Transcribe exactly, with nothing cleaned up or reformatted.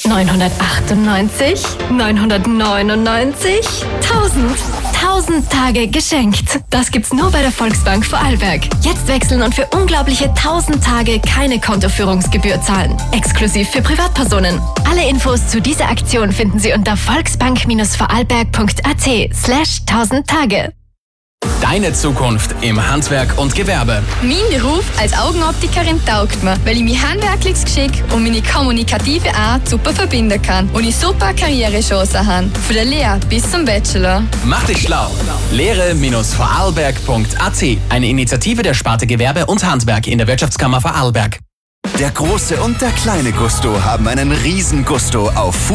neunhundertachtundneunzig? neunhundertneunundneunzig? tausend? tausend Tage geschenkt. Das gibt's nur bei der Volksbank Vorarlberg. Jetzt wechseln und für unglaubliche tausend Tage keine Kontoführungsgebühr zahlen. Exklusiv für Privatpersonen. Alle Infos zu dieser Aktion finden Sie unter volksbank-vorarlberg.at slash tausend Tage. Deine Zukunft im Handwerk und Gewerbe. Mein Beruf als Augenoptikerin taugt mir, weil ich mein handwerkliches Geschick und meine kommunikative Art super verbinden kann und ich super Karrierechancen habe. Von der Lehre bis zum Bachelor. Mach dich schlau. lehre Bindestrich vorarlberg Punkt a t. Eine Initiative der Sparte Gewerbe und Handwerk in der Wirtschaftskammer Vorarlberg. Der große und der kleine Gusto haben einen riesen Gusto auf